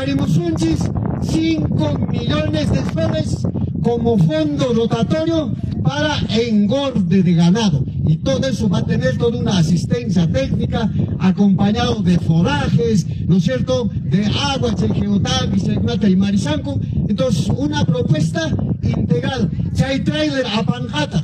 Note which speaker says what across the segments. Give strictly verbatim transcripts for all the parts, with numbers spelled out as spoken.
Speaker 1: pensaremos unchis cinco millones de soles como fondo rotatorio para engorde de ganado. Y todo eso va a tener toda una asistencia técnica acompañado de forajes, ¿no es cierto?, de agua, chegeotag, chegnata y marisanco. Entonces, una propuesta integral. Chay trailer a panjata,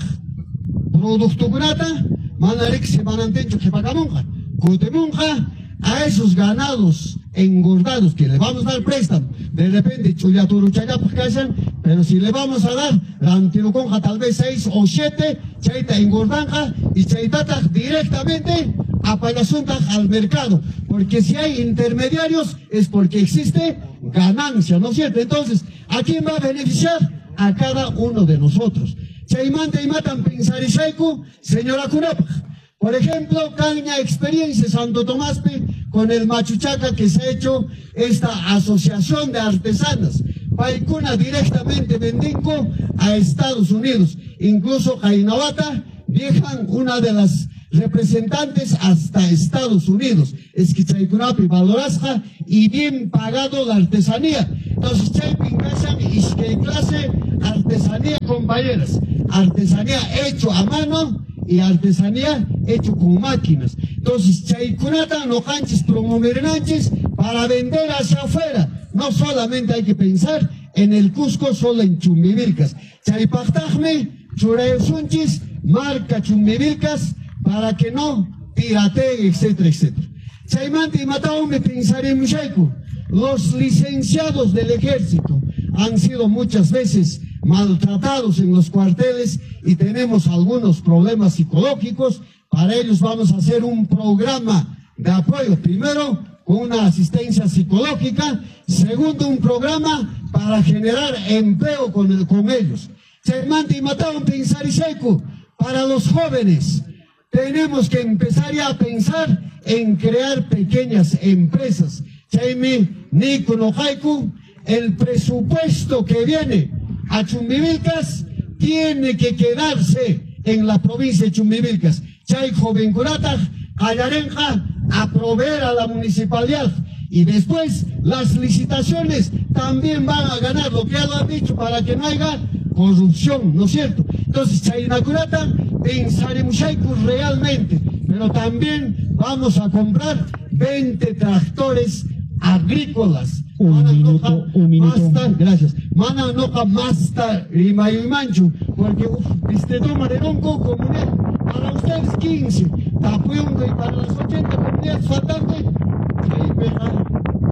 Speaker 1: producto grata, manarek se manantencho que pagamonja, cotemonja, a esos ganados engordados que le vamos a dar préstamo, de repente chullaturu chayapaj casan, pero si le vamos a dar rantiruconja tal vez seis o siete, chaita engordanja y chaitata directamente a palasuntaj al mercado, porque si hay intermediarios es porque existe ganancia, ¿no es cierto? Entonces, ¿a quién va a beneficiar? A cada uno de nosotros. Chaimante y matan pensarisaiku, señora Kunapaj. Por ejemplo, caña experiencia Santo Tomáspe con el Machuchaca, que se ha hecho esta asociación de artesanas. Paicuna directamente vendinco a Estados Unidos. Incluso Jainabata viajan una de las representantes hasta Estados Unidos. Es que Chaykunapi valorasja y bien pagado la artesanía. Entonces, Chaypincasan y que clase artesanía, compañeras. Artesanía hecho a mano y artesanía hecho con máquinas. Entonces, chaykunata no canches promoverenanches para vender hacia afuera. No solamente hay que pensar en el Cusco, solo en Chumbivilcas. Chaypachtajme, churayosunchis, marca Chumbivilcas, para que no piratee, etcétera, etcétera. Chaymante y matao me pensaré muchaico. Los licenciados del ejército han sido muchas veces maltratados en los cuarteles y tenemos algunos problemas psicológicos. Para ellos vamos a hacer un programa de apoyo, primero con una asistencia psicológica, segundo un programa para generar empleo con, el, con ellos. Chaymante y matao pensar y seco. Para los jóvenes tenemos que empezar ya a pensar en crear pequeñas empresas. Chayme Nico Nojaiku, el presupuesto que viene a Chumbivilcas tiene que quedarse en la provincia de Chumbivilcas. Chay joven curata, Callarenja, a proveer a la municipalidad. Y después las licitaciones también van a ganar, lo que ya lo han dicho, para que no haya corrupción, ¿no es cierto? Entonces, Chaynacurata, pensaremos realmente, pero también vamos a comprar veinte tractores agrícolas.
Speaker 2: Un
Speaker 1: Mana
Speaker 2: minuto,
Speaker 1: noja,
Speaker 2: un minuto.
Speaker 1: Masta, gracias. Mana noja masta rimayumanchu, porque uf, este toma de ronco comunidad. Para ustedes quince, Tapuyungo, y para las ochenta comunidades faltantes, Chaypeja,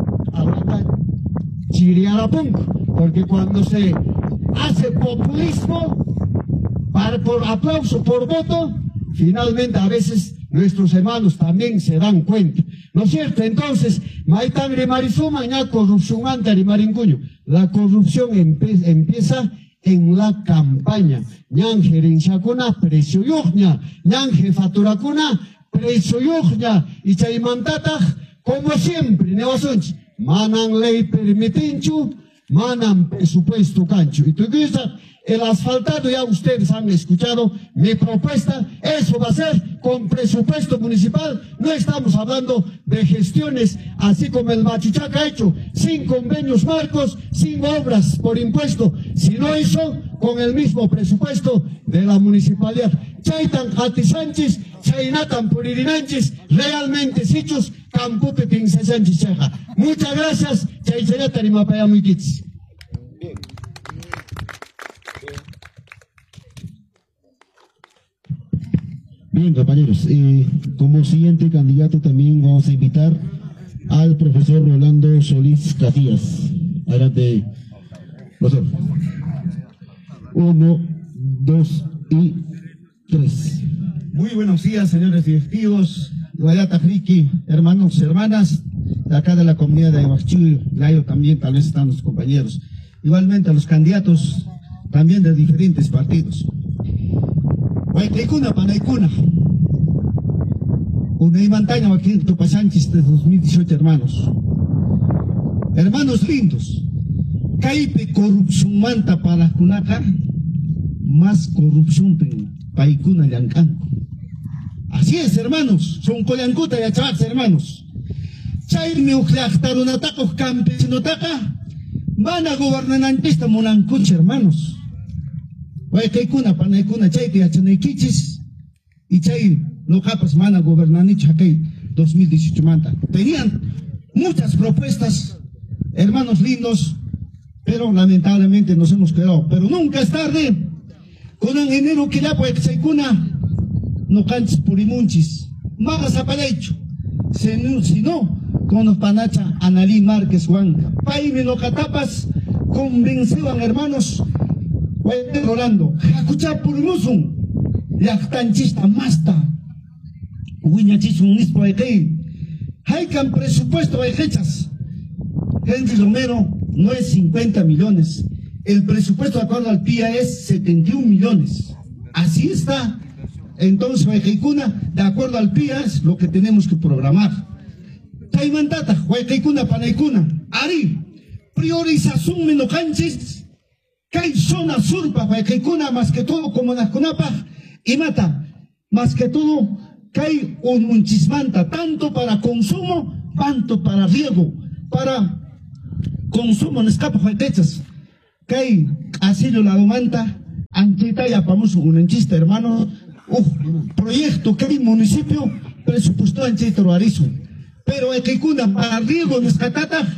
Speaker 1: Alata, Chiriarapunco, porque cuando se hace populismo, para, por aplauso, por voto, finalmente a veces nuestros hermanos también se dan cuenta, ¿no es cierto? Entonces, Maitán Rimarizuma, ya corrupción anta Rimarincuño. La corrupción empe empieza en la campaña. Ñanje rinchakuna, precio yujña. Ñanje faturacuna, precio yujña. Y chaymantataj, como siempre, nevasunch, manan ley permitinchu, manan presupuesto cancho. Y tú dices, el asfaltado ya ustedes han escuchado mi propuesta, eso va a ser con presupuesto municipal. No estamos hablando de gestiones así como el Machuchaca ha hecho, sin convenios marcos, sin obras por impuesto, sino eso con el mismo presupuesto de la municipalidad. Chaitan Jati Sánchez, Chaynatan Puririnanchis, realmente sichos, Campupe Pince Sánchez Cheja. Muchas gracias, Chaychayata y Mapayamuikits.
Speaker 2: Bien, compañeros, eh, como siguiente candidato también vamos a invitar al profesor Rolando Solís Casillas. Adelante, profesor. Uno, dos y tres.
Speaker 3: Muy buenos días, señores directivos, Guayata Friki, hermanos, hermanas, de acá de la comunidad de Huachú, Layo también, tal vez están los compañeros. Igualmente a los candidatos también de diferentes partidos. Guaytaicuna, Panaicuna. Una imantaña aquí Tupachanchis de dos mil dieciocho, hermanos. Hermanos lindos. Caipe corrupción manta para Cunaca, más corrupción en Paicuna Llancanco. Así es, hermanos. Son Coyancuta y Achabats, hermanos. Chaymi uqllaqtarunataqa campesinotaqa mana gobernantista munankuchi, hermanos. Wayqaykuna panaykuna chaypi yachanaykichis y chay noqapas mana gobernanichu hakay dos mil dieciocho manta. Tenían muchas propuestas, hermanos lindos, pero lamentablemente nos hemos quedado. Pero nunca es tarde. Con el enero que la chaykuna no canches purimunchis. Magas aparecho. Si no, con los panacha Analí Márquez Juan. Paime no catapas convenceban, hermanos. Rolando. Jacucha purimusun. Yactanchista masta. Huiñachisun nispo ekei. Haycan presupuesto de fechas. Henry Romero no es cincuenta millones. El presupuesto de acuerdo al P I A es setenta y un millones. Así está. Entonces, Huaycaicuna, de acuerdo al P I A, es lo que tenemos que programar. Taimantata, Huaycaicuna, Panaicuna, Ari, priorización menocanchis, Kai zona surpa, Huaycaicuna, más que todo como Nakunapa, y mata, más que todo, Kai un munchismanta, tanto para consumo, tanto para riego, para consumo en escapa Huaytechas. Kai asilo la domanta, anchita ya vamos un enchista, hermano. Uh, proyecto que hay municipio presupuestó en Chaytoroarizo. Pero hay que cuna para riego en escatata,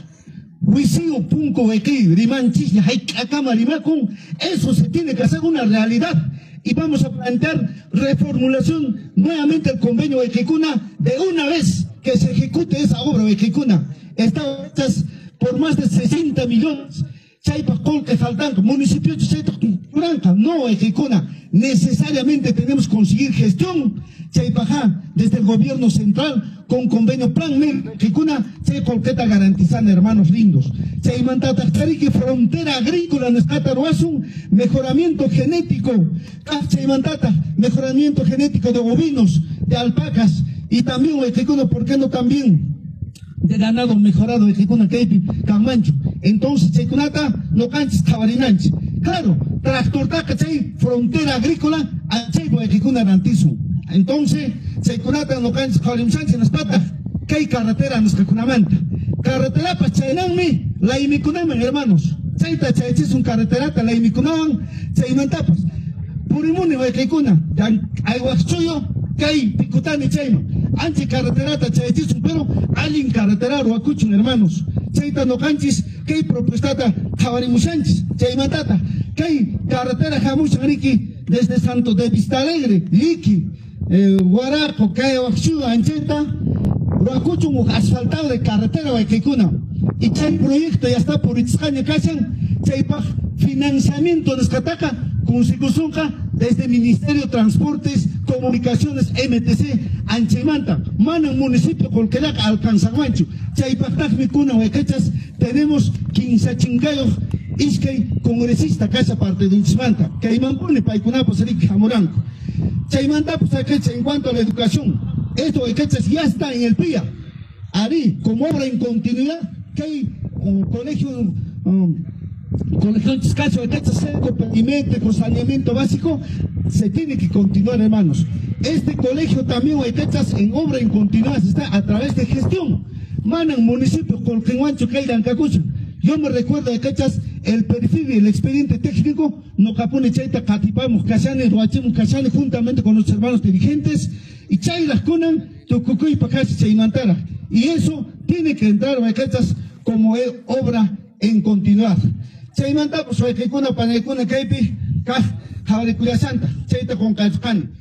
Speaker 3: huicio punco aquí, rimanchis, hay acá limacun. Eso se tiene que hacer una realidad. Y vamos a plantear reformulación nuevamente el convenio de Quicuna de una vez que se ejecute esa obra de Quicuna. Está hechas por más de sesenta millones. Chaypacol que faltan, municipio de Chaytoroarizo, no Ejicuna. Necesariamente tenemos que conseguir gestión Chaypajá desde el gobierno central con convenio plan Mer Ejicuna, Chaycolqueta garantizando, hermanos lindos. Chaymantatachtarique frontera agrícola en Escataruazun, mejoramiento genético. Chaymantata, mejoramiento genético de bovinos, de alpacas y también Ejicuna, ¿por qué no también? De ganado mejorado de Jicuna Keipi, Camancho. Entonces, Chaycunata, no canches cabarinanches. Claro, tractortaca chay, frontera agrícola, al Chaypo de Jicuna Garantizo. Entonces, Chaycunata, no canches cabarinanches en las patas, que hay carretera en los Cacunamanta. Carretera pa Chaynanmi, la imicunaman, hermanos. Chayta Chaychis un carreterata, la imicunaman, Chaymantapas. Purimuni, Huaycaicuna, hay Huaxchoyo, que hay Picutani Chayma. Anchi carreterata Chaychis, pero alguien carretera Ruacuchun, hermanos. Chayta no canchis, que hay propuestata Javarimuchanchis, Chaymatata, que hay carretera Jamuchaniki desde Santo de Vista Alegre, Liqui, eh, Guaraco, que hay Huaxchu, Ancheta, Ruacuchun, asfaltado de carretera Huaycaicuna. Y chay proyecto ya está por Itzcaña Cachan, Chaypaj, financiamiento de Escataca, consecucionca desde Ministerio de Transportes, Comunicaciones, M T C, Anchimanta, Manan municipio Colquelac, Alcanzaguancho, Chaypajtaj Micuna, Huaycachas, tenemos quince chingayos, Iskay, congresista, casa parte de Anchimanta, que hay mampone, Paicunapo, Seric, Jamoranco. Chaymanta, pues en cuanto a la educación, esto Huaycachas ya está en el P I A. Ari, como obra en continuidad, que hay un colegio, um, colegio de Chiscacho, de Seco, Pedimente, con saneamiento básico, se tiene que continuar, hermanos. Este colegio también, Huaytechas, en obra en continuidad, está a través de gestión. Manan municipios con Quenguancho, Cairan, Cacucho. Yo me recuerdo de Cachas, el perfil y el expediente técnico, no capone chaita, catipamos, cachanes, roachemos, cachanes, juntamente con los hermanos dirigentes, y chay las cunan, tocucuy, pacachi, chaymantara. Y eso tiene que entrar, Huaycachas, como obra en continuidad. Chaymanta, pues, Huaycaicuna, Panaicuna, Caipi, Kaj, Javaricuya Santa, Chaita con Cachcani.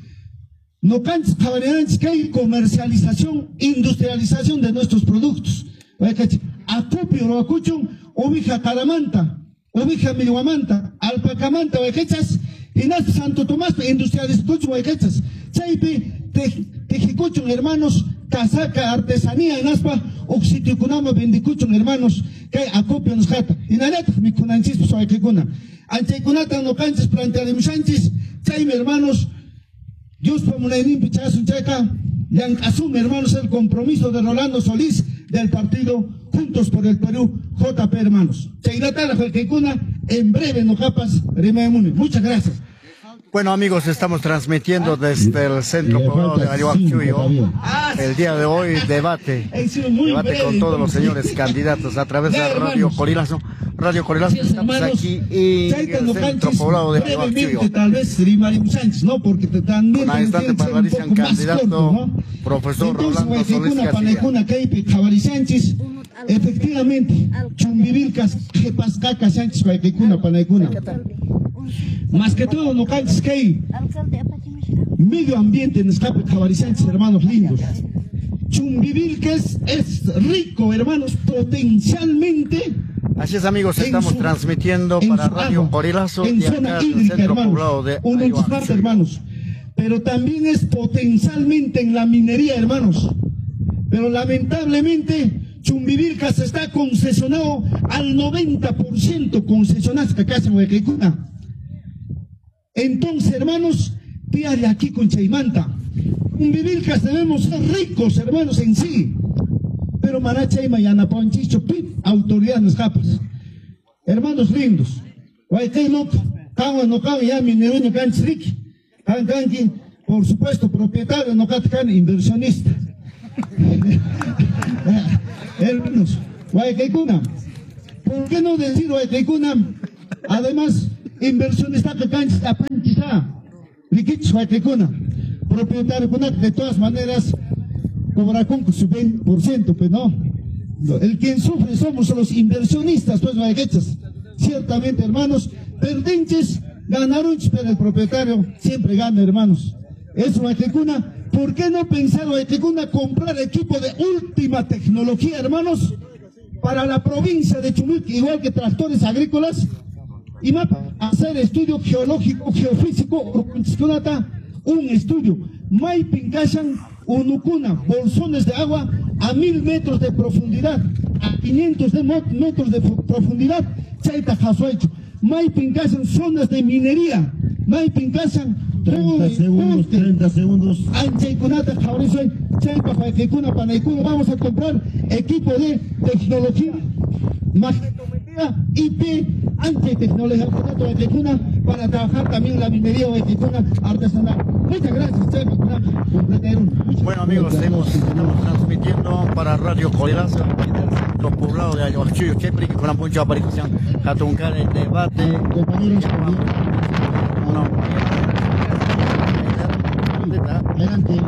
Speaker 3: No cantes, Javarianch, que hay comercialización, industrialización de nuestros productos. Huaycachi, Apupio, Roacuchun, Ubija Caramanta, Ubija Miluamanta, Alpacamanta, Huaycachas, y Nas Santo Tomás, industrialización, Huaycachas. Chaipi, Tejicuchun, hermanos, Casaca, artesanía en Aspa, Oxitikunama, Bendicuchun, hermanos, que acopio nos jata. Y Nareta, mi cunanchis, pues hay que cuna. Antecunata, no canches, plantea de muchanchis, Chaime, hermanos, Dios por Munainin, Pichazo, Checa, Yan asume, hermanos, el compromiso de Rolando Solís del partido Juntos por el Perú, J P, hermanos. Chainata, la Huaycaicuna, en breve, no capas, Rimaemune. Muchas gracias.
Speaker 4: Bueno amigos, estamos transmitiendo desde el Centro Poblado de Ayahuascuyo. El día de hoy debate, debate con todos los señores candidatos a través de Radio Corilazo. Radio Corilazo, estamos aquí en el Centro Poblado de Ayahuascuyo.
Speaker 3: Tal vez Rimarim Sánchez, ¿no? Porque también
Speaker 4: una instante para el candidato, ¿no? Profesor Rolando Solís Castillas.
Speaker 3: Efectivamente, Chumbivilcas, Jepascaca Sánchez, Guayquicuna, Panaicuna. Más que todo, no cantes que hay medio ambiente en escape Sánchez, hermanos lindos. Chumbivilcas es rico, hermanos, potencialmente.
Speaker 4: Así es, amigos, estamos su, transmitiendo para Radio Corilazo
Speaker 3: en zona hídrica, hermanos, de una parte, hermanos. Pero también es potencialmente en la minería, hermanos. Pero lamentablemente Chumbivilcas está concesionado al noventa por ciento concesionado que acá en Huayquicuna. Entonces, hermanos, tía de aquí con Chaimanta. Chumbivilcas debemos ser ricos, hermanos, en sí. Pero Maracha y Mayana Ponchicho, autoridad nos capas. Hermanos lindos. Huayquay no, Kawa no Kawa ya minero no can Srik. Kan Kanki, por supuesto, propietario no can inversionista. Hermanos, Huayquicuna, ¿por qué no decir Huayquicuna? Además, inversionista que cancha panchisa, Riquich Huayquicuna, propietario de todas maneras, cobra con su veinte por ciento, pues no. El quien sufre somos los inversionistas, pues Huayquechas. Ciertamente, hermanos, perdenches ganaron, pero el propietario siempre gana, hermanos. Es Huayquicuna. ¿Por qué no pensar Huayquicuna comprar equipo de última tecnología, hermanos, para la provincia de Chumilca, igual que tractores agrícolas, y hacer estudio geológico, geofísico, un estudio, Maipincashan, Unucuna, bolsones de agua a mil metros de profundidad, a quinientos de metros de profundidad, Chaita Jasuecho, Maipincashan, zonas de minería, Maipincashan,
Speaker 2: treinta segundos, treinta segundos.
Speaker 3: Vamos a comprar equipo de tecnología, magnetometría, I P, antitecnología para trabajar también la minería artesanal. Muchas gracias,
Speaker 4: bueno amigos, estamos, estamos transmitiendo para Radio Corilazo en el Centro Poblado de Ayahuascuyo, Chepri, con la mucha aparición, Jatuncar el debate.
Speaker 2: Adelante.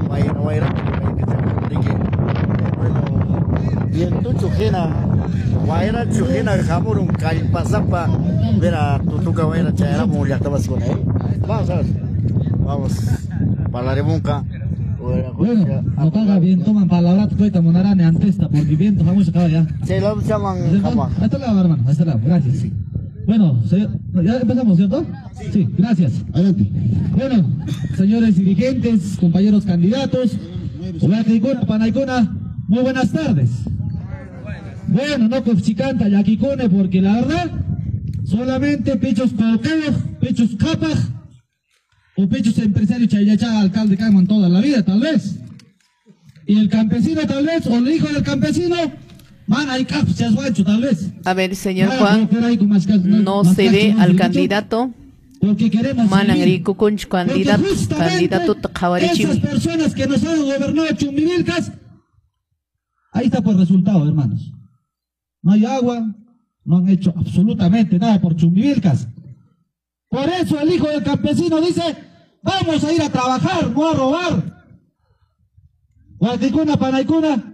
Speaker 4: Y en tu chujena, guayra chujena, jamón, un calipazapa, verá, tu tuca guayra chayara, ya estabas con él. Vamos a ver, vamos, para la bunca.
Speaker 5: Bueno, no caga bien, toman palabras, cuesta monarane antesta, porque viento, vamos a acabar ya.
Speaker 4: Se lo llaman jamás.
Speaker 5: A este lado, hermano, a este lado, gracias. Bueno, señor, ya empezamos, ¿cierto? Sí, gracias.
Speaker 2: Adelante.
Speaker 5: Bueno, señores dirigentes, compañeros candidatos, Huayquicuna, Panaicuna, muy buenas tardes. Bueno, no con chicanta, yaquicone, porque la verdad, solamente pechos coqueros, pechos capas, o pechos empresarios chayacha, alcalde Caimán toda la vida, tal vez. Y el campesino, tal vez, o el hijo del campesino, man, hay caps, ya es tal vez.
Speaker 6: A ver, señor Juan, no se ve al candidato.
Speaker 5: Porque queremos
Speaker 6: seguir, candidato, candidato
Speaker 5: esas personas que nos han gobernado Chumbivilcas, ahí está por resultado, hermanos. No hay agua, no han hecho absolutamente nada por Chumbivilcas. Por eso el hijo del campesino dice, vamos a ir a trabajar, no a robar. Huayquicuna, Panaicuna,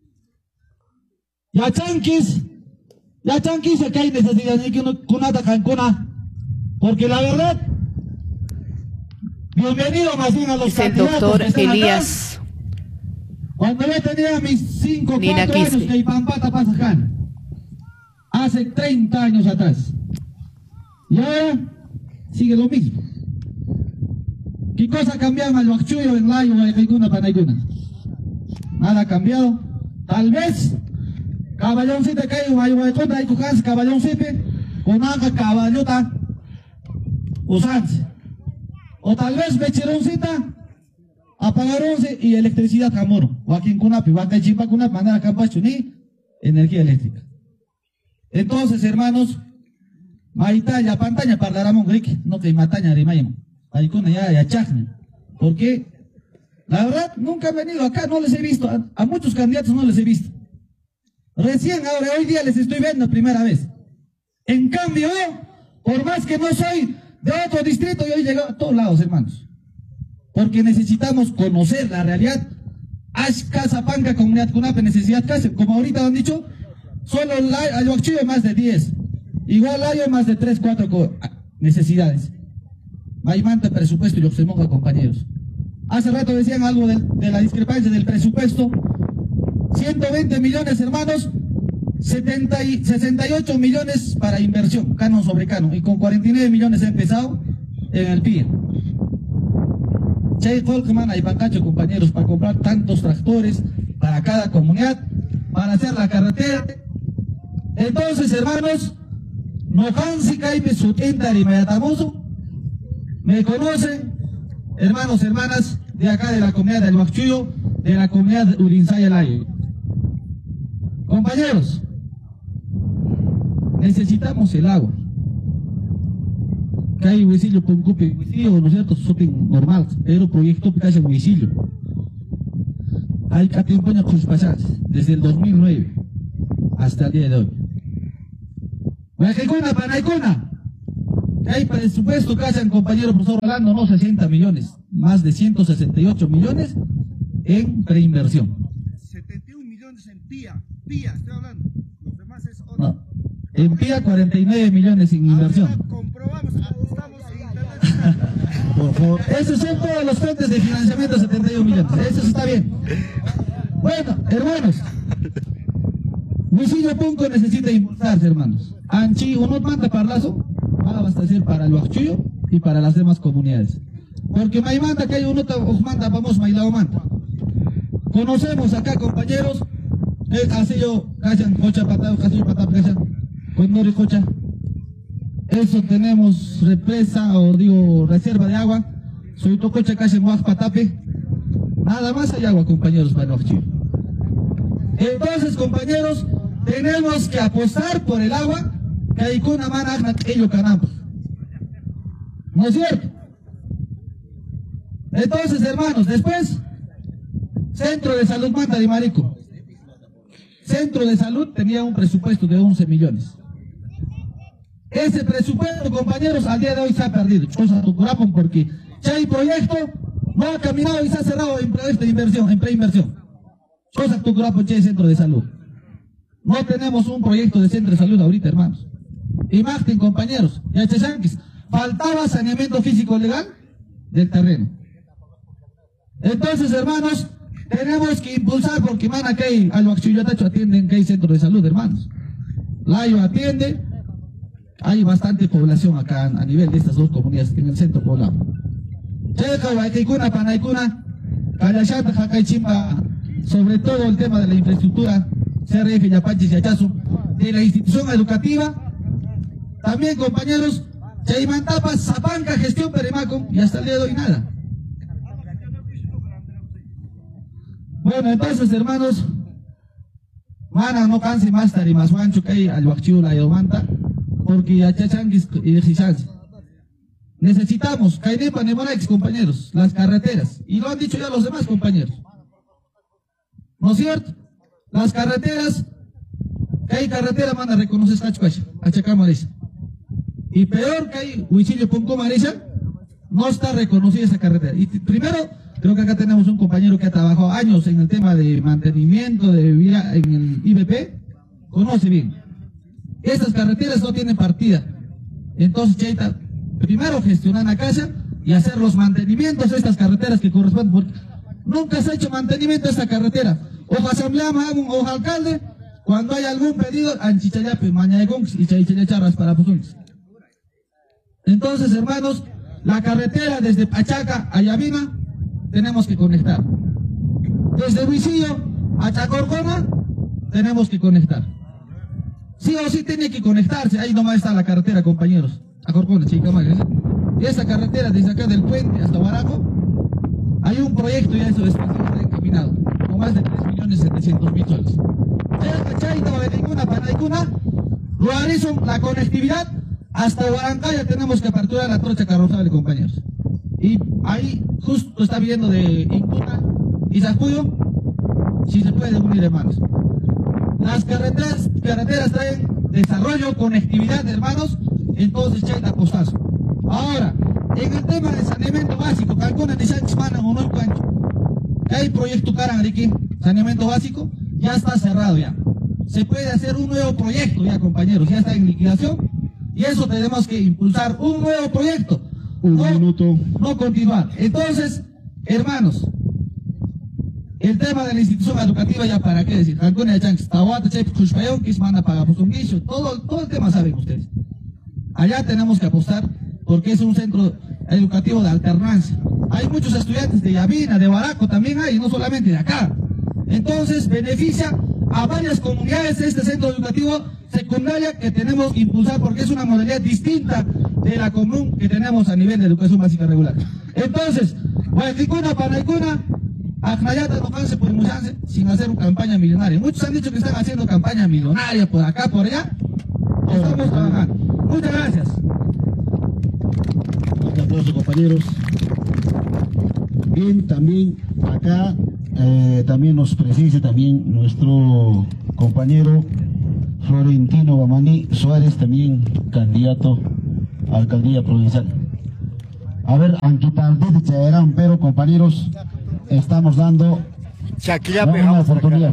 Speaker 5: ya chanquis, ya chanquis, que hay necesidad de que cunata cancuna. Porque la verdad, bienvenido más bien a los
Speaker 6: dice el
Speaker 5: candidatos
Speaker 6: doctor
Speaker 5: que están
Speaker 6: Elías.
Speaker 5: acá. Cuando yo tenía mis cinco, cuatro años que Ipampata Pasaján, hace treinta años atrás, y ahora sigue lo mismo. ¿Qué cosa cambiaron al Huayquicuna, en Layo, Huayquicuna, Panaicuna? Nada ha cambiado. Tal vez, caballoncita que hay, Huayquicuna, hay cujas, caballoncita, con agua caballota, usanse. O tal vez becheroncita, apagaronse y electricidad jamoro. O aquí en Cunapi, o acá en Chimpacuna, mandar a ni energía eléctrica. Entonces, hermanos, maita ya pantalla para Ramón Greek, no que mataña de Mayamo. Aicuna ya, ya chajne. Porque, la verdad, nunca han venido acá, no les he visto, a, a muchos candidatos no les he visto. Recién ahora, hoy día les estoy viendo primera vez. En cambio, por más que no soy de otro distrito, yo he llegado a todos lados, hermanos. Porque necesitamos conocer la realidad. Ash casa panca comunidad cunape necesidad casa. Como ahorita han dicho, solo hay más de diez. Igual hay más de tres, cuatro necesidades. Maimanta presupuesto y los se moja, compañeros. Hace rato decían algo de, de la discrepancia del presupuesto. ciento veinte millones, hermanos. setenta y, sesenta y ocho millones para inversión, canon sobre canon. Y con cuarenta y nueve millones he empezado en el P I E. Chay Colkman y Pancacho, compañeros, para comprar tantos tractores para cada comunidad, para hacer la carretera. Entonces, hermanos, Nojansi Caipe Sutenta y Mayatamoso, me conocen, hermanos, hermanas, de acá de la comunidad del Huachullo, de la comunidad de Urinsaya Layo. Compañeros, necesitamos el agua. Que hay huisillo con cupe, huisillo, ¿no es cierto? Soten normal, pero proyecto que haya huisillo. Hay que tiempo desde el dos mil nueve hasta el día de hoy. Huajaicuna, Panaicuna. Hay presupuesto que hayan, compañero profesor Rolando, no sesenta millones, más de ciento sesenta y ocho millones en preinversión.
Speaker 3: setenta y un millones en P I A, P I A, estoy hablando. Los demás es otro.
Speaker 5: No. En P I A cuarenta y nueve millones en inversión.
Speaker 3: Ahora comprobamos, estamos en internet.
Speaker 5: Por favor. Esos son todos los fuentes de financiamiento, setenta y un millones. Eso está bien. Bueno, hermanos. Huisillo Punco necesita impulsarse, hermanos. Anchi, uno manda parlazo, va a abastecer para el Huachullo y para las demás comunidades. Porque Maimanta, que hay uno, os manda, vamos, Mailao manda. Conocemos acá, compañeros, el Asillo, Cachan, Cocha, Patao, Casillo, Patao, Cachan, Condori, Cocha. Eso tenemos represa, o digo, reserva de agua. Soy Tococha, Cachan, Guaj, Patape. Nada más hay agua, compañeros, para el Huachullo. Entonces, compañeros, tenemos que apostar por el agua que hay con una mano ello canamba. ¿No es cierto? Entonces, hermanos, después, Centro de Salud Manta de Marico. Centro de Salud tenía un presupuesto de once millones. Ese presupuesto, compañeros, al día de hoy se ha perdido. Cosa tucurapon porque ya hay proyecto, no ha caminado y se ha cerrado en proyecto de inversión, en preinversión. Cosa tucurapon, che, Centro de Salud. No tenemos un proyecto de centro de salud ahorita, hermanos. Imagen, compañeros, ya chachanquis, faltaba saneamiento físico legal del terreno. Entonces, hermanos, tenemos que impulsar porque mana que hay al Huachullotacho atienden que hay centro de salud, hermanos. Layo atiende, hay bastante población acá a nivel de estas dos comunidades en el centro poblado. Checa, Huaycaicuna, Panaicuna, Callachata, Jacaychimba, sobre todo el tema de la infraestructura, C R F, Yapanchis, Yachazo, de la institución educativa. También, compañeros, Chaimantapa, Zapanca, gestión Peremaco, y hasta el día de hoy nada. Bueno, entonces, hermanos, mana no canse más tari más guancho que hay al Huachullo la Yomanta, porque ya chachanguis y exigencia. Necesitamos, Cainepa, Nemorax, compañeros, las carreteras, y lo han dicho ya los demás compañeros. ¿No es cierto? Las carreteras, que hay carretera, manda, reconoces Cachucacha, Achacamarisha. Y peor que hay Huisillo Punco Marisha, no está reconocida esa carretera. Y primero, creo que acá tenemos un compañero que ha trabajado años en el tema de mantenimiento de vía en el I B P, conoce bien. Estas carreteras no tienen partida. Entonces, Chaita, primero gestionar la casa y hacer los mantenimientos de estas carreteras que corresponden, porque nunca se ha hecho mantenimiento de esta carretera. Ojo asamblea, ojo alcalde, cuando hay algún pedido, anchichayape, mañaegonx y chaichayacharras para pusunks. Entonces, hermanos, la carretera desde Pachaca a Yavina tenemos que conectar. Desde Huisillo a Chacorcona tenemos que conectar. Sí o sí tiene que conectarse. Ahí nomás está la carretera, compañeros. A Corcona, Chicamaga. Y esa carretera desde acá del puente hasta Barajo, hay un proyecto ya eso está encaminado, con más de tres millones setecientos mil soles. La conectividad hasta Huarancaya tenemos que aperturar la trocha carrozable, compañeros. Y ahí justo está viendo de Incuna y Zacuyo, si se puede unir, hermanos. Las carreteras, carreteras traen desarrollo, conectividad, hermanos, entonces ya está costazo. Ahora, en el tema de saneamiento básico, Calcona de Shanxmana o no encuentro. Hay proyecto Caranriqui, saneamiento básico, ya está cerrado ya. Se puede hacer un nuevo proyecto ya, compañeros, ya está en liquidación. Y eso tenemos que impulsar un nuevo proyecto.
Speaker 2: Un
Speaker 5: no,
Speaker 2: minuto.
Speaker 5: No continuar. Entonces, hermanos, el tema de la institución educativa ya para qué decir. Todo, todo el tema saben ustedes. Allá tenemos que apostar porque es un centro educativo de alternancia. Hay muchos estudiantes de Yavina, de Baraco también hay, no solamente de acá. Entonces beneficia a varias comunidades este centro educativo secundaria que tenemos que impulsar porque es una modalidad distinta de la común que tenemos a nivel de educación básica regular. Entonces, Guayquicuna, Panaicuna, Ajnayata, Nojanse, por Mujanse, sin hacer una campaña millonaria. Muchos han dicho que están haciendo campaña millonaria por acá, por allá. Estamos trabajando. Muchas gracias.
Speaker 2: Un aplauso, compañeros. Bien, también acá eh, también nos precisa también nuestro compañero Florentino Bamani Suárez, también candidato a alcaldía provincial. A ver, aunque tarde de Chaerán, pero compañeros, estamos dando una oportunidad.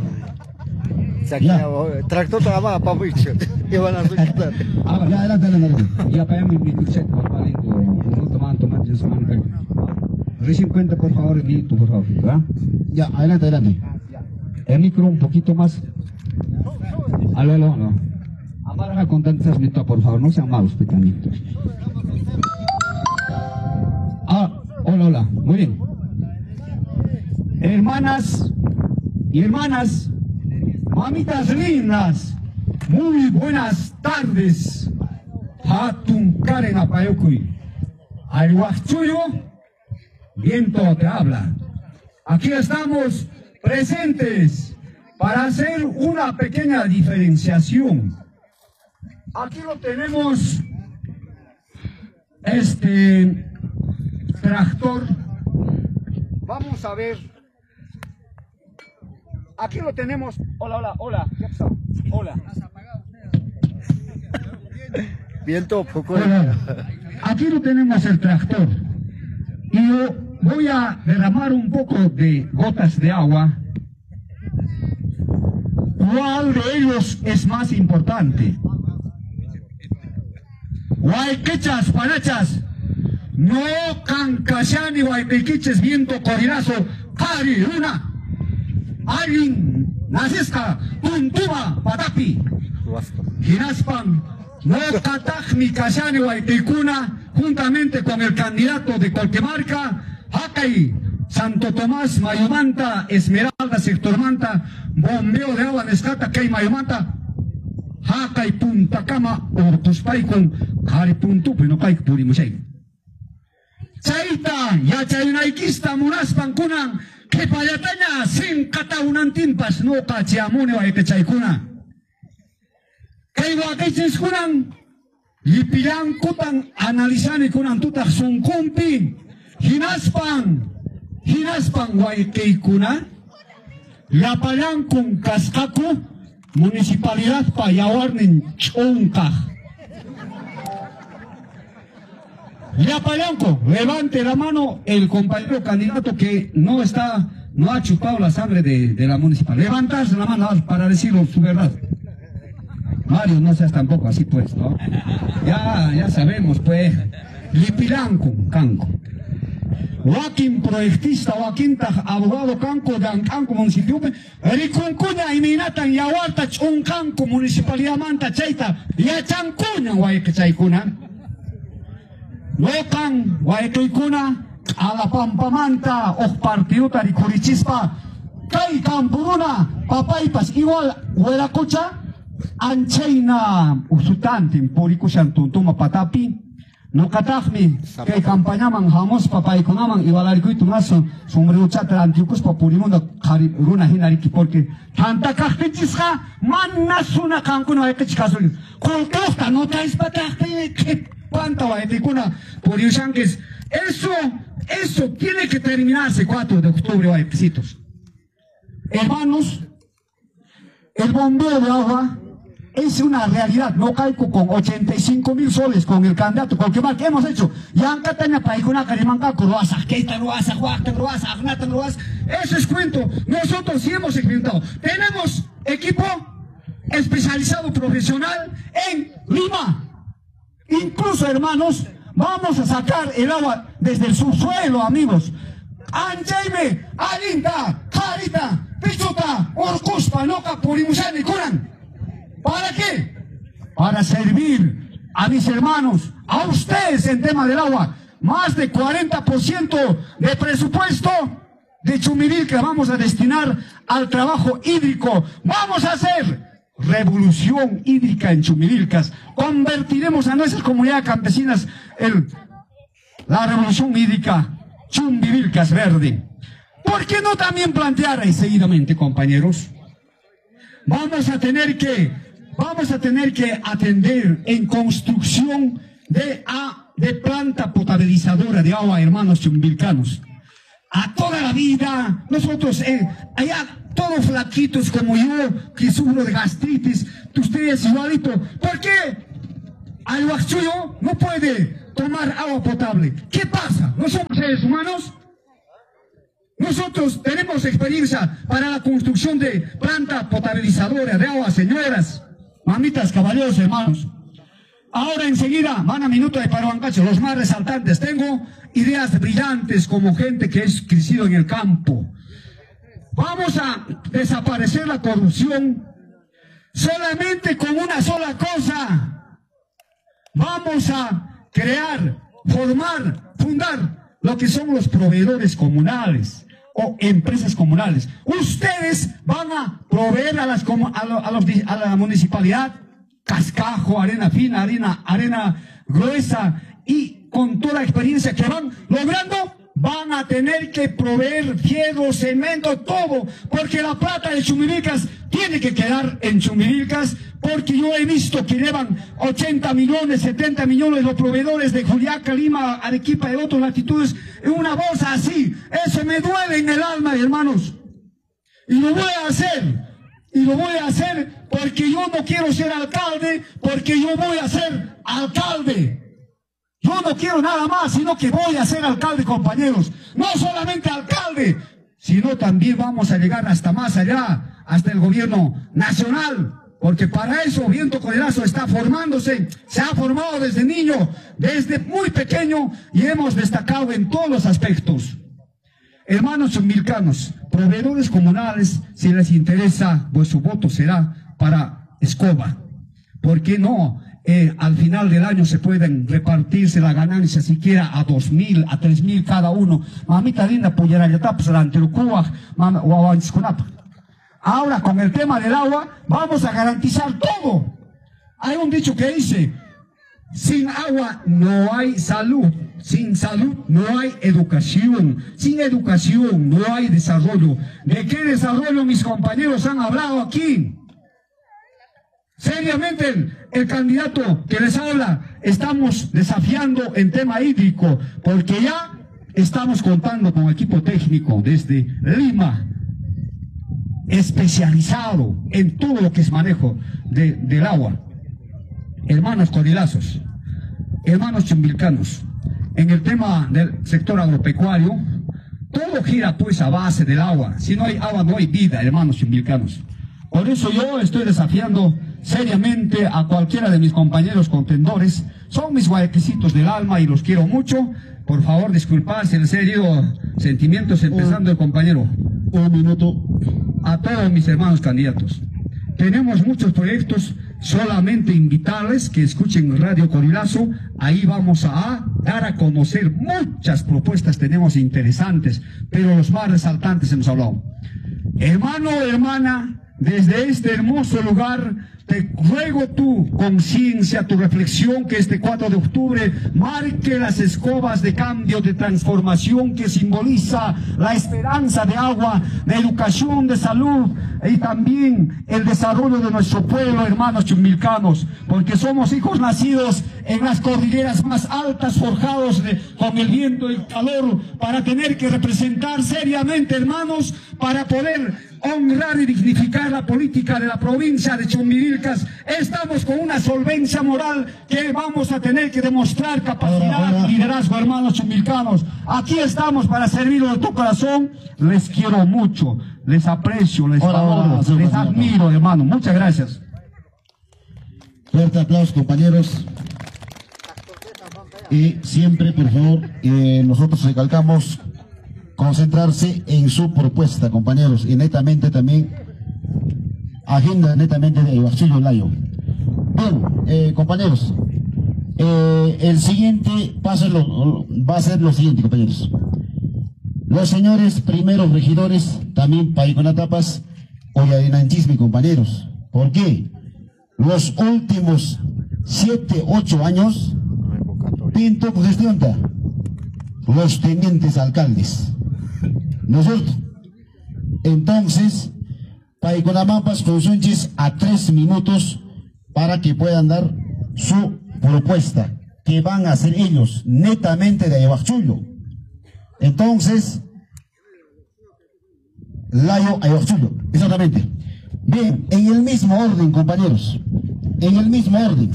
Speaker 4: Tractor trabaja para mucho. Y van a solicitar.
Speaker 2: Ya, adelante, adelante.
Speaker 7: Ya pagamos mi cheque por palito. No toman tomate, se man. Recién cuenta, por favor, el minuto, por favor. ¿Va?
Speaker 2: Ya, adelante, adelante.
Speaker 7: El micro un poquito más. Aló, aló, aló. Amarra con tantas minutos, por favor, no sean malos, petanitos. Ah, hola, hola, muy bien. Hermanas y hermanas, mamitas lindas, muy buenas tardes. Hatun Karen Apayokui. Al Huachuyo, viento te habla. Aquí estamos presentes para hacer una pequeña diferenciación. Aquí lo tenemos, este tractor. Vamos a ver. Aquí lo tenemos. Hola, hola, hola. ¿Qué pasa? Hola.
Speaker 4: Viento poco.
Speaker 7: Hola. Aquí lo tenemos el tractor. Y yo voy a derramar un poco de gotas de agua. ¿Cuál de ellos es más importante? Guayquechas, panachas, no cancachani, guaypequiches, viento, corinazo, cari, luna, alguien, nazisca, tuntuma, patapi, ginaspan, no catajmi, cachani, guaypecuna, juntamente con el candidato de Colquemarca, Hacay, Santo Tomás, Mayomanta, Esmeralda, Sector Manta, bombeo de agua, Nescata, Kay, Mayomanta, Hacay, Punta Cama, Ortuspay con Caripuntu, pero no cae Purimushay. Chaita, ya chayunaikista, Munaspan Kunan, que payataña, sin cataunan timpas, no cachiamune, o este chaykuna. Kaiwakaichis Kunan, Lipilan Kutan, analizani Kunan tutak sun kumpi, Hinaspan. Hinaspan Guayqueicuna, Yapayan con Cascaco, Municipalidad Payawarnin Chonca. Yapayanco, levante la mano el compañero candidato que no está, no ha chupado la sangre de, de la municipal. Levantarse la mano para decirlo su verdad. Mario, no seas tampoco así pues, ¿no? Ya, ya sabemos pues. Lipilanco, Canco. Joaquín proyectista, Joaquín abogado Canco de Ancanco municipio, Ricuncuña y Minatan y Ahualta Chuncanco municipalidad Manta Chaita, y a Chancuña Guayque Chaicuna. Locan Guayqueicuna, a la Pampamanta, o partido Taricurichispa, Kai Campuruna, Papaipas, igual Huelacocha, Ancheina, Usutantin, Puricushan Tuntuma Patapi. No katakmi kay campañaman hamos papay kunaman ibalarikuy tunaso sombrero chatra antiukus papurimunda kari runa hinariki porque tanta kaktichisqa manasuna kankuna ayqich kolkasta no tais patakti que panta waytikuna puriushankis Eso, eso tiene que terminarse cuatro de octubre, guayquecitos. Hermanos, el bombeo de agua es una realidad. No caigo con ochenta y cinco mil soles con el candidato, con que más que hemos hecho. Ya en Catania, Paicuna, Carimanca, Croasa, Keita, Croasa, Juacta, Croasa, Agnata, Croasa. Eso es cuento. Nosotros sí hemos experimentado. Tenemos equipo especializado profesional en Lima. Incluso, hermanos, vamos a sacar el agua desde el subsuelo, amigos. Anjaime, Alinta, Jarita, Pichuta, Orcuspa, Noca, Purimusani, Curan. ¿Para qué? Para servir a mis hermanos, a ustedes en tema del agua. Más de cuarenta por ciento de presupuesto de Chumivilcas vamos a destinar al trabajo hídrico. Vamos a hacer revolución hídrica en Chumivilcas. Convertiremos a nuestras comunidades campesinas en la revolución hídrica Chumivilcas verde. ¿Por qué no también plantear ahí seguidamente, compañeros? Vamos a tener que Vamos a tener que atender en construcción de, a, de planta potabilizadora de agua, hermanos chumbilcanos. A toda la vida, nosotros, eh, allá todos flaquitos como yo, que sufro de gastritis, ustedes igualito. ¿Por qué al Huachuyo no puede tomar agua potable? ¿Qué pasa? ¿No somos seres humanos? Nosotros tenemos experiencia para la construcción de planta potabilizadora de agua, señoras. Mamitas, caballeros, hermanos. Ahora enseguida van a minuto de Paruancacho, los más resaltantes. Tengo ideas brillantes como gente que es crecido en el campo. Vamos a desaparecer la corrupción solamente con una sola cosa. Vamos a crear, formar, fundar lo que son los proveedores comunales o empresas comunales. Ustedes van a proveer a, las, a, lo, a, los, a la municipalidad cascajo, arena fina, arena, arena gruesa, y con toda la experiencia que van logrando, van a tener que proveer fierro, cemento, todo, porque la plata de Chumivilcas tiene que quedar en Chumivilcas, porque yo he visto que llevan ochenta millones, setenta millones los proveedores de Juliaca, Lima, Arequipa y otras latitudes en una bolsa así. Eso me duele en el alma, hermanos. Y lo voy a hacer. Y lo voy a hacer porque yo no quiero ser alcalde, porque yo voy a ser alcalde. Yo no quiero nada más, sino que voy a ser alcalde, compañeros. No solamente alcalde, sino también vamos a llegar hasta más allá, hasta el gobierno nacional. Porque para eso Viento Corilazo está formándose, se ha formado desde niño, desde muy pequeño, y hemos destacado en todos los aspectos. Hermanos chumbilcanos, proveedores comunales, si les interesa, pues su voto será para Escoba. ¿Por qué no? Eh, al final del año se pueden repartirse la ganancia siquiera a dos mil, a tres mil cada uno. Mamita linda, pues ante el Cuba, ahora con el tema del agua, vamos a garantizar todo. Hay un dicho que dice, sin agua no hay salud, sin salud no hay educación, sin educación no hay desarrollo. ¿De qué desarrollo mis compañeros han hablado aquí? Seriamente el, el candidato que les habla, estamos desafiando en tema hídrico, porque ya estamos contando con equipo técnico desde Lima, especializado en todo lo que es manejo de, del agua. Hermanos corilazos, hermanos chumbilcanos, en el tema del sector agropecuario, todo gira pues a base del agua. Si no hay agua no hay vida, hermanos chumbilcanos. Por eso yo estoy desafiando seriamente a cualquiera de mis compañeros contendores. Son mis guayquecitos del alma y los quiero mucho. Por favor, disculpad si les he herido sentimientos, empezando el compañero.
Speaker 2: Un minuto.
Speaker 7: A todos mis hermanos candidatos. Tenemos muchos proyectos, solamente invitarles que escuchen Radio Corilazo. Ahí vamos a dar a conocer muchas propuestas, tenemos interesantes, pero los más resaltantes hemos hablado. Hermano o hermana, desde este hermoso lugar, te ruego tu conciencia, tu reflexión, que este cuatro de octubre marque las escobas de cambio, de transformación que simboliza la esperanza de agua, de educación, de salud y también el desarrollo de nuestro pueblo, hermanos chumilcanos, porque somos hijos nacidos en las cordilleras más altas, forjados de, con el viento y el calor, para tener que representar seriamente, hermanos, para poder honrar y dignificar la política de la provincia de Chumbivilcas. Estamos con una solvencia moral que vamos a tener que demostrar capacidad y liderazgo, hermanos chumbilcanos. Aquí estamos para servirlo de todo corazón. Les quiero mucho, les aprecio, les valoro, les admiro, hermano. Muchas gracias.
Speaker 2: Fuerte aplauso, compañeros. Y siempre, por favor, eh, nosotros recalcamos concentrarse en su propuesta, compañeros, y netamente también agenda netamente de Iwaxillo Layo. Bien, eh, compañeros, eh, el siguiente paso lo, va a ser lo siguiente, compañeros. Los señores primeros regidores, también Paiconatapas, Ollananchismi, compañeros. ¿Por qué? Los últimos siete, ocho años, Pinto gestión los tenientes alcaldes, ¿no es cierto? Entonces, Paiconamampas con Sunchis a tres minutos para que puedan dar su propuesta, que van a hacer ellos, netamente de Ayahuachullo. Entonces, Layo Ayahuachullo, exactamente. Bien, en el mismo orden, compañeros, en el mismo orden.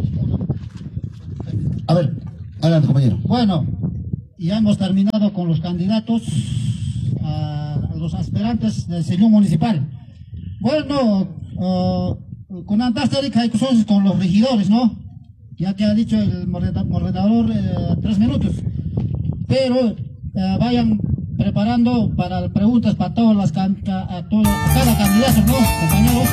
Speaker 2: A ver, adelante, compañero.
Speaker 8: Bueno, ya hemos terminado con los candidatos a los aspirantes del señor municipal. Bueno, uh, con Antastarik hay cosas con los regidores, ¿no? Ya que ha dicho el moderador eh, tres minutos. Pero eh, vayan preparando para preguntas para todas las can a, todo, a cada candidato, ¿no, compañeros?